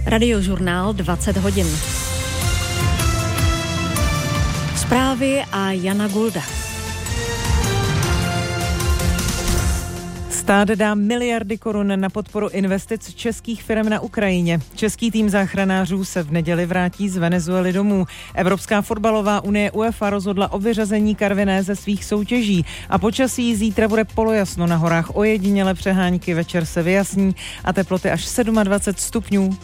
Radiožurnál 20 hodin. Zprávy a Jana Gulda. Stát dá miliardy korun na podporu investic českých firm na Ukrajině. Český tým záchranářů se v neděli vrátí z Venezuely domů. Evropská fotbalová unie UEFA rozhodla o vyřazení Karviné ze svých soutěží a počasí zítra bude polojasno na horách, ojediněle přehánky, večer se vyjasní a teploty až 27 stupňů.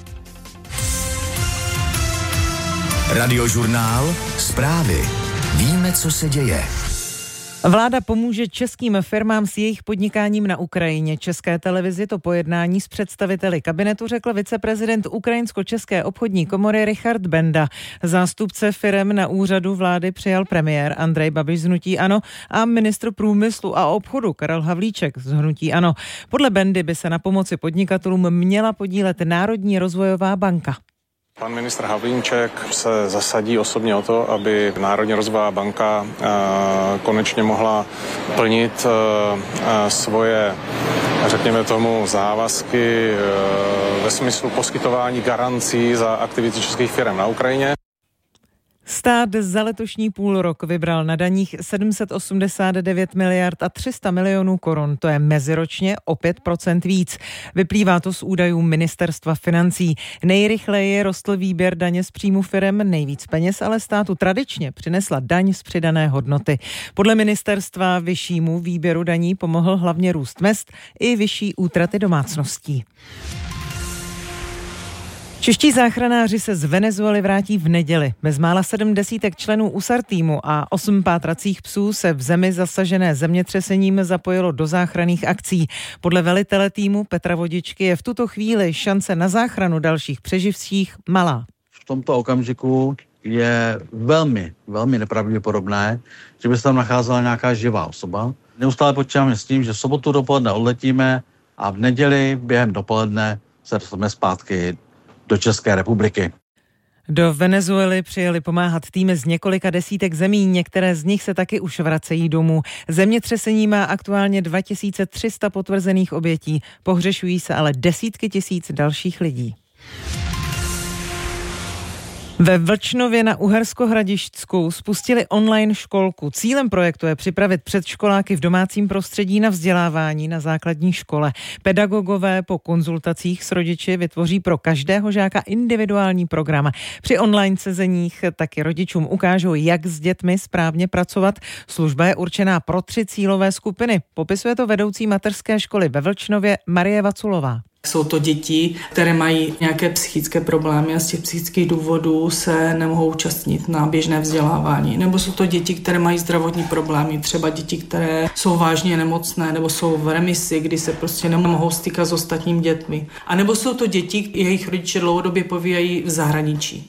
Radiožurnál, zprávy. Víme, co se děje. Vláda pomůže českým firmám s jejich podnikáním na Ukrajině. České televizi to po jednání s představiteli kabinetu řekl viceprezident Ukrajinsko-české obchodní komory Richard Benda. Zástupce firem na úřadu vlády přijal premiér Andrej Babiš z hnutí ANO a ministr průmyslu a obchodu Karel Havlíček z hnutí ANO. Podle Bendy by se na pomoci podnikatelům měla podílet Národní rozvojová banka. Pan ministr Havlíček se zasadí osobně o to, aby Národní rozvojová banka konečně mohla plnit svoje, řekněme tomu, závazky ve smyslu poskytování garancí za aktivity českých firm na Ukrajině. Stát za letošní půlrok vybral na daních 789 miliard a 300 milionů korun. To je meziročně o 5% víc. Vyplývá to z údajů Ministerstva financí. Nejrychleji rostl výběr daně z příjmu firem, nejvíc peněz ale státu tradičně přinesla daň z přidané hodnoty. Podle ministerstva vyššímu výběru daní pomohl hlavně růst mezd i vyšší útraty domácností. Čeští záchranáři se z Venezuely vrátí v neděli. Bezmála 70 členů USAR týmu a 8 pátracích psů se v zemi zasažené zemětřesením zapojilo do záchranných akcí. Podle velitele týmu Petra Vodičky je v tuto chvíli šance na záchranu dalších přeživších malá. V tomto okamžiku je velmi nepravděpodobné, že by se tam nacházela nějaká živá osoba. Neustále počítáme s tím, že v sobotu dopoledne odletíme a v neděli během dopoledne se dostaneme zpátky do České republiky. Do Venezuely přijeli pomáhat týmy z několika desítek zemí, některé z nich se taky už vracejí domů. Zemětřesení má aktuálně 2300 potvrzených obětí, pohřešují se ale desítky tisíc dalších lidí. Ve Vlčnově na Uhersko-Hradišťsku spustili online školku. Cílem projektu je připravit předškoláky v domácím prostředí na vzdělávání na základní škole. Pedagogové po konzultacích s rodiči vytvoří pro každého žáka individuální program. Při online sezeních taky rodičům ukážou, jak s dětmi správně pracovat. Služba je určená pro 3 cílové skupiny. Popisuje to vedoucí mateřské školy ve Vlčnově Marie Vaculová. Jsou to děti, které mají nějaké psychické problémy a z těch psychických důvodů se nemohou účastnit na běžné vzdělávání. Nebo jsou to děti, které mají zdravotní problémy, třeba děti, které jsou vážně nemocné nebo jsou v remisi, kdy se prostě nemohou stýkat s ostatními dětmi. A nebo jsou to děti, jejich rodiče dlouhodobě pobývají v zahraničí.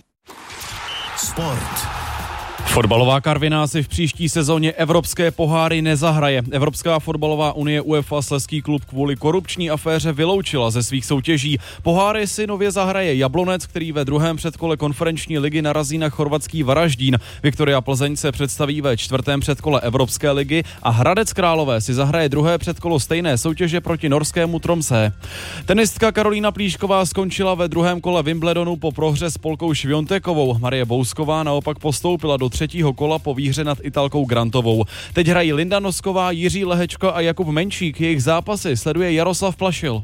Sport. Fotbalová Karviná si v příští sezóně evropské poháry nezahraje. Evropská fotbalová unie UEFA Slezský klub kvůli korupční aféře vyloučila ze svých soutěží. Poháry si nově zahraje Jablonec, který ve druhém předkole konferenční ligy narazí na chorvatský Varaždín. Viktoria Plzeň se představí ve 4. předkole Evropské ligy a Hradec Králové si zahraje druhé předkolo stejné soutěže proti norskému Tromsø. Tenistka Karolína Plíšková skončila ve druhém kole Wimbledonu po prohře s Polkou Šviontekovou. Marie Bousková naopak postoupila do 3. kola po výhře nad Italkou Grantovou. Teď hrají Linda Nosková, Jiří Lehečko a Jakub Menčík. Jejich zápasy sleduje Jaroslav Plašil.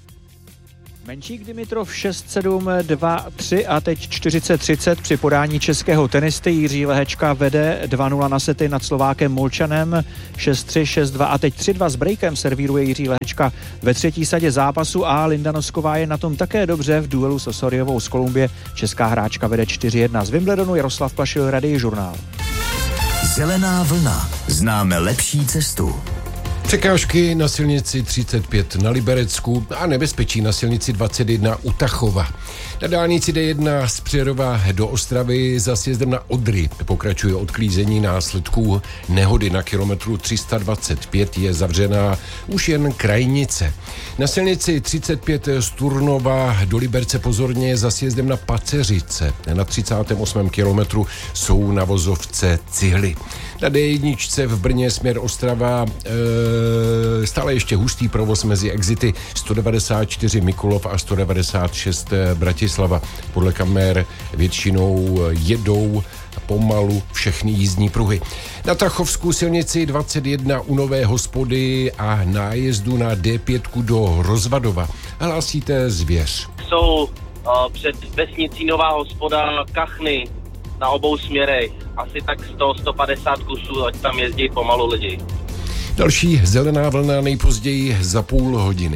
Menčík Dimitrov 6-7, 2-3 a teď 40-30 při podání českého tenisty. Jiří Lehečka vede 2-0 na sety nad Slovákem Molčanem, 6-3, 6-2 a teď 3-2 s breakem servíruje Jiří Lehečka ve třetí sadě zápasu a Linda Nosková je na tom také dobře v duelu s Osoriovou z Kolumbie. Česká hráčka vede 4-1 z Wimbledonu. Jaroslav Plašil, Radiožurnál. Zelená vlna. Známe lepší cestu. Překážky na silnici 35 na Liberecku a nebezpečí na silnici 21 u Tachova. Na dálnici D1 z Přerova do Ostravy za sjezdem na Odry pokračuje odklízení následků nehody. Na kilometru 325 je zavřená už jen krajnice. Na silnici 35 z Turnova do Liberce pozorně za sjezdem na Paceřice. Na 38. kilometru jsou na vozovce cihly. Na D1 v Brně směr Ostrava stále ještě hustý provoz mezi exity 194 Mikulov a 196 Bratislava. Podle kamer většinou jedou pomalu všechny jízdní pruhy. Na Tachovsku silnici 21 u Nové Hospody a nájezdu na D5 do Rozvadova. Hlásíte Zvěř. Jsou před vesnicí Nová Hospoda kachny na obou směrech. Asi tak 100-150 kusů, ať tam jezdí pomalu lidi. Další zelená vlna nejpozději za půl hodiny.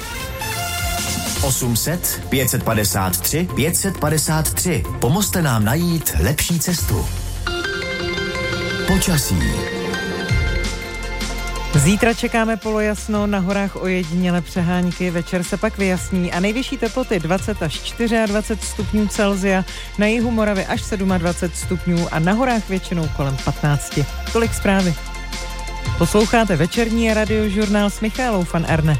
800 553 553. Pomozte nám najít lepší cestu. Počasí. Zítra čekáme polojasno, na horách ojedinělé přehánky, večer se pak vyjasní a nejvyšší teploty 20 až 24 stupňů Celsia, na jihu Moravy až 27 stupňů a na horách většinou kolem 15. Tolik zprávy. Posloucháte večerní radiožurnál s Michálou van Erne.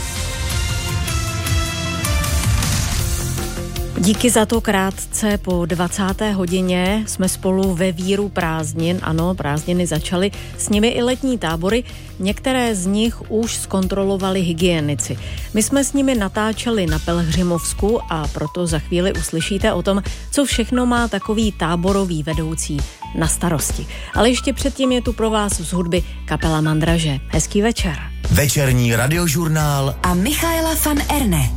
Díky za to krátce po 20. hodině jsme spolu ve víru prázdnin. Ano, prázdniny začaly, s nimi i letní tábory. Některé z nich už zkontrolovali hygienici. My jsme s nimi natáčeli na Pelhřimovsku a proto za chvíli uslyšíte o tom, co všechno má takový táborový vedoucí na starosti. Ale ještě předtím je tu pro vás z hudby kapela Mandraže. Hezký večer. Večerní radiožurnál a Michaela van Erne.